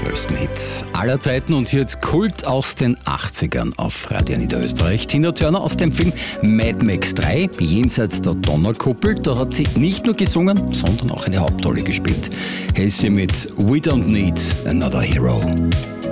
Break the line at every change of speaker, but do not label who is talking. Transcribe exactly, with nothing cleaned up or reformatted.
größten Hit aller Zeiten und hier jetzt Kult aus den achtzigern auf Radio Niederösterreich. Tina Turner aus dem Film Mad Max drei, Jenseits der Donnerkuppel. Da hat sie nicht nur gesungen, sondern auch eine Hauptrolle gespielt. Hier ist sie mit We Don't Need Another Hero.